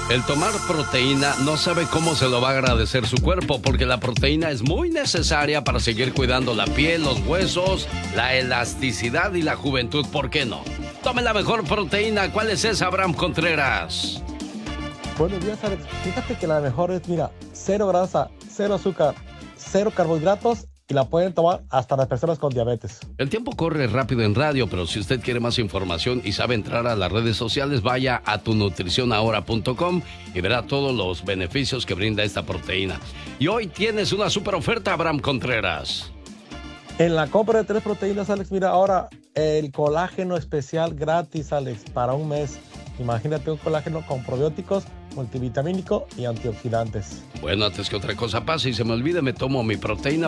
El tomar proteína no sabe cómo se lo va a agradecer su cuerpo, porque la proteína es muy necesaria para seguir cuidando la piel, los huesos, la elasticidad y la juventud. ¿Por qué no? Tome la mejor proteína. ¿Cuál es esa, Abraham Contreras? Buenos días, Alex. Fíjate que la mejor es, mira, cero grasa, cero azúcar, cero carbohidratos y la pueden tomar hasta las personas con diabetes. El tiempo corre rápido en radio, pero si usted quiere más información y sabe entrar a las redes sociales, vaya a tunutricionahora.com y verá todos los beneficios que brinda esta proteína. Y hoy tienes una super oferta, Abraham Contreras. En la compra de 3 proteínas, Alex, mira, ahora el colágeno especial gratis, Alex, para un mes. Imagínate un colágeno con probióticos, multivitamínico y antioxidantes. Bueno, antes que otra cosa pase y se me olvide, me tomo mi proteína